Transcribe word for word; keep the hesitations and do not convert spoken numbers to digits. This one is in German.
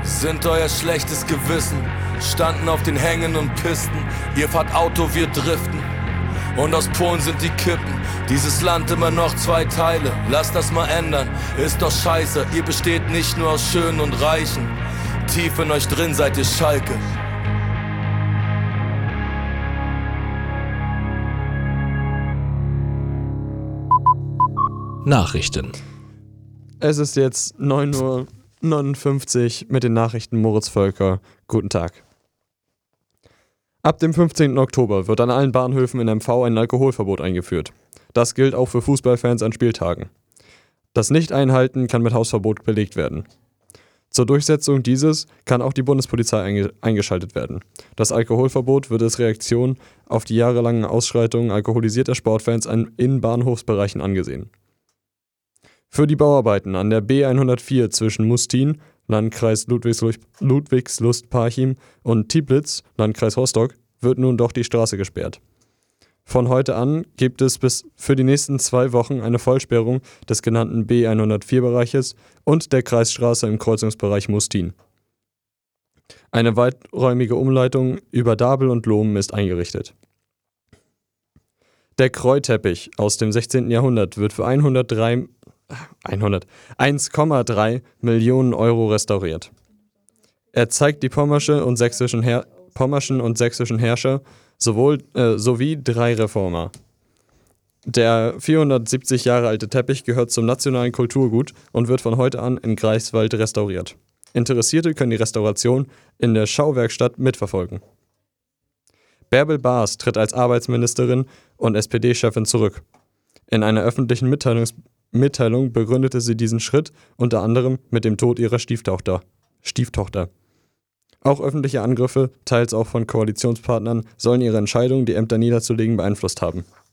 sind euer schlechtes Gewissen. Standen auf den Hängen und Pisten, ihr fahrt Auto, wir driften. Und aus Polen sind die Kippen, dieses Land immer noch zwei Teile. Lasst das mal ändern, ist doch scheiße. Ihr besteht nicht nur aus Schönen und Reichen, tief in euch drin seid ihr Schalke. Nachrichten. Es ist jetzt neun Uhr neunundfünfzig mit den Nachrichten Moritz Völker. Guten Tag. Ab dem fünfzehnten Oktober wird an allen Bahnhöfen in M V ein Alkoholverbot eingeführt. Das gilt auch für Fußballfans an Spieltagen. Das Nicht-Einhalten kann mit Hausverbot belegt werden. Zur Durchsetzung dieses kann auch die Bundespolizei einge- eingeschaltet werden. Das Alkoholverbot wird als Reaktion auf die jahrelangen Ausschreitungen alkoholisierter Sportfans an- in Bahnhofsbereichen angesehen. Für die Bauarbeiten an der B hundertvier zwischen Mustin, Landkreis Ludwigslust, Ludwigslust-Parchim und Tieblitz, Landkreis Rostock, wird nun doch die Straße gesperrt. Von heute an gibt es bis für die nächsten zwei Wochen eine Vollsperrung des genannten B hundertvier-Bereiches und der Kreisstraße im Kreuzungsbereich Mustin. Eine weiträumige Umleitung über Dabel und Lohmen ist eingerichtet. Der Kräuteppich aus dem sechzehnten Jahrhundert wird für hundertdrei hundert, eins Komma drei Millionen Euro restauriert. Er zeigt die pommersche und sächsischen, Her- pommerschen und sächsischen Herrscher sowohl, äh, sowie drei Reformer. Der vierhundertsiebzig Jahre alte Teppich gehört zum nationalen Kulturgut und wird von heute an in Greifswald restauriert. Interessierte können die Restauration in der Schauwerkstatt mitverfolgen. Bärbel Baas tritt als Arbeitsministerin und S P D-Chefin zurück. In einer öffentlichen Mitteilungs- Mitteilung begründete sie diesen Schritt unter anderem mit dem Tod ihrer Stieftochter. Stieftochter. Auch öffentliche Angriffe, teils auch von Koalitionspartnern, sollen ihre Entscheidung, die Ämter niederzulegen, beeinflusst haben.